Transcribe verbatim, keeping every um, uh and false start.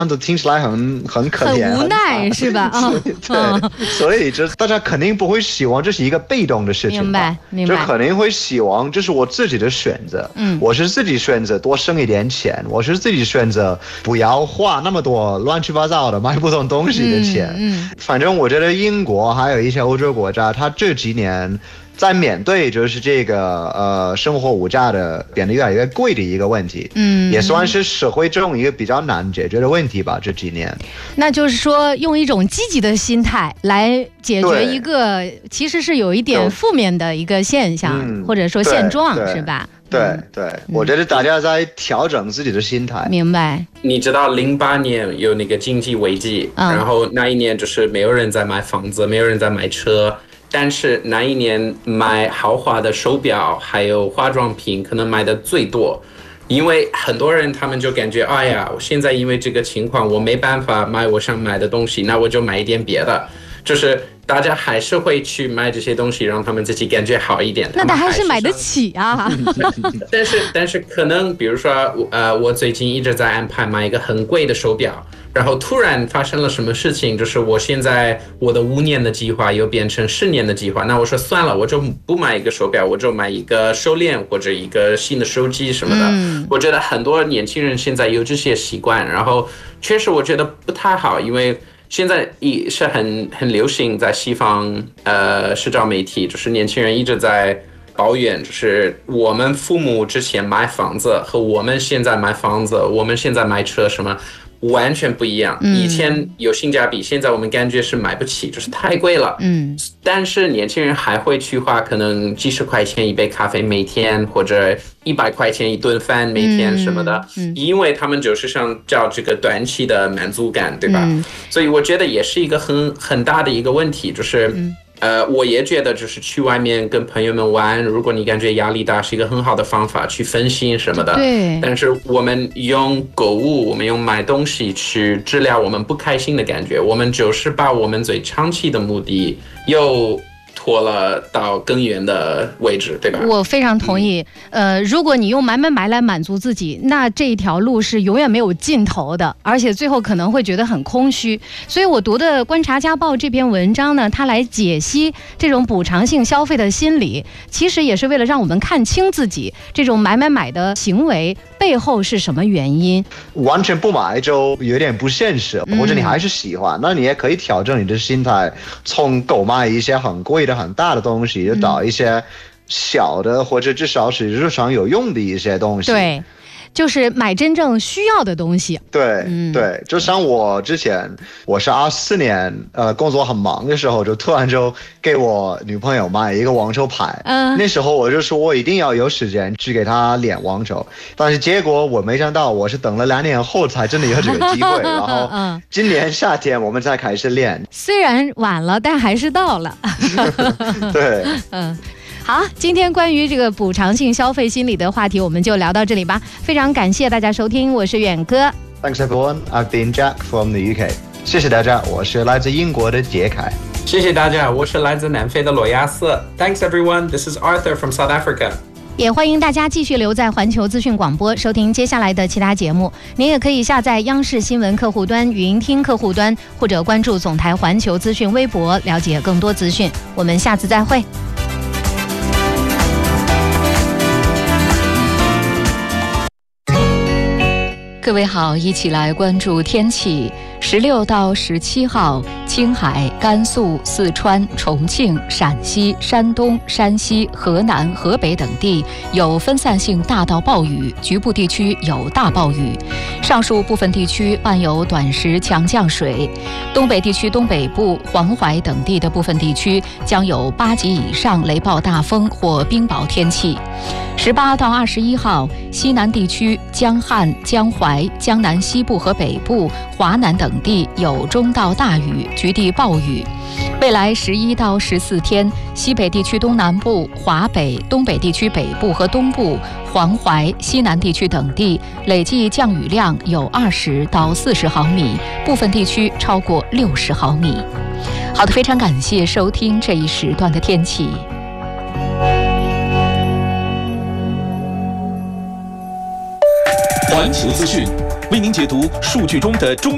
都听起来很很可怜， 很无奈是吧？啊、哦， 对，所以就是大家肯定不会希望这是一个被动的事情， 明白明白， 就肯定会希望这是我自己的选择，嗯，我是自己选择多省一点钱，我是自己选择不要花那么多乱七八糟的买不同东西的钱，嗯，嗯反正我觉得英国还有一些欧洲国家，它这几年在面对就是这个呃生活物价的变得越来越贵的一个问题，嗯，也算是社会中一个比较难解决的问题吧。这几年， 那就是说用一种积极的心态来解决一个其实是有一点负面的一个现象，嗯、或者说现状，是吧？ 对对，嗯、我觉得大家在调整自己的心态。 明白。 你知道零八年有那个经济危机，嗯、然后那一年就是没有人在买房子，没有人在买车。但是那一年买豪华的手表还有化妆品可能买的最多，因为很多人他们就感觉，哎呀，我现在因为这个情况我没办法买我想买的东西，那我就买一点别的，就是大家还是会去买这些东西让他们自己感觉好一点。 那他还是买得起啊。 但是但是可能比如说呃，我最近一直在安排买一个很贵的手表，然后突然发生了什么事情，就是我现在我的五年的计划又变成十年的计划，那我说算了，我就不买一个手表，我就买一个手链或者一个新的手机什么的。嗯、我觉得很多年轻人现在有这些习惯，然后确实我觉得不太好，因为现在也是很很流行在西方呃社交媒体，就是年轻人一直在抱怨，就是我们父母之前买房子和我们现在买房子，我们现在买车什么。完全不一样，以前有性价比，现在我们感觉是买不起，就是太贵了。嗯，但是年轻人还会去花可能几十块钱一杯咖啡每天，或者一百块钱一顿饭每天什么的，嗯嗯、因为他们就是想找这个短期的满足感，对吧？嗯、所以我觉得也是一个很很大的一个问题，就是。嗯呃，我也觉得就是去外面跟朋友们玩，如果你感觉压力大，是一个很好的方法去分心什么的。 对。 但是我们用购物，我们用买东西去治疗我们不开心的感觉，我们就是把我们最长期的目的又拖了到更远的位置，对吧？ 我非常同意。呃，如果你用买买买来满足自己，那这一条路是永远没有尽头的，而且最后可能会觉得很空虚。所以我读的《观察家报》这篇文章呢，它来解析这种补偿性消费的心理，其实也是为了让我们看清自己这种买买买的行为背后是什么原因。 完全不买就有点不现实，或者你还是喜欢，嗯、那你也可以调整你的心态，从购买一些很贵的很大的东西，就找一些小的，或者至少是日常有用的一些东西。 对，就是买真正需要的东西。 对，嗯、对，就像我之前，我是二四年，呃，工作很忙的时候，就突然就给我女朋友买一个网球拍。嗯，那时候我就说我一定要有时间去给她练网球，但是结果我没想到，我是等了两年后才真的有这个机会，然后今年夏天我们才开始练。 虽然晚了，但还是到了。 对， 嗯。好，今天关于这个补偿性消费心理的话题，我们就聊到这里吧。非常感谢大家收听，我是远哥。 Thanks everyone, I've been Jack from the U K. 谢谢大家，我是来自英国的杰凯。 谢谢大家，我是来自南非的罗亚斯。Thanks everyone, this is Arthur from South Africa. 也欢迎大家继续留在环球资讯广播，收听接下来的其他节目。您也可以下载央视新闻客户端、语音听客户端，或者关注总台环球资讯微博，了解更多资讯。我们下次再会。各位好，一起来关注天气。十六到十七号，青海、甘肃、四川、重庆、陕西、山东、山西、河南、河北等地有分散性大到暴雨，局部地区有大暴雨。上述部分地区伴有短时强降水。东北地区东北部、黄淮等地的部分地区将有八级以上雷暴大风或冰雹天气。十八到二十一号，西南地区江汉、江淮、江南西部和北部、华南等地有中到大雨，局地暴雨。未来十一到十四天，西北地区东南部、华北、东北地区北部和东部、黄淮、西南地区等地累计降雨量有二十到四十毫米，部分地区超过六十毫米。好的，非常感谢收听这一时段的天气。 环球资讯为您解读数据中的中